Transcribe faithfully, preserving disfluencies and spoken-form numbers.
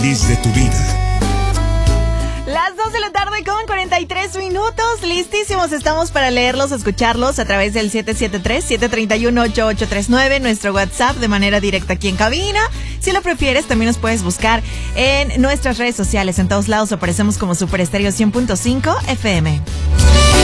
feliz de tu vida. Las dos de la tarde con cuarenta y tres minutos. Listísimos estamos para leerlos, escucharlos a través del siete siete tres, siete tres uno, ocho ocho tres nueve, nuestro WhatsApp de manera directa aquí en cabina. Si lo prefieres, también nos puedes buscar en nuestras redes sociales. En todos lados aparecemos como Super Estéreo cien punto cinco F M.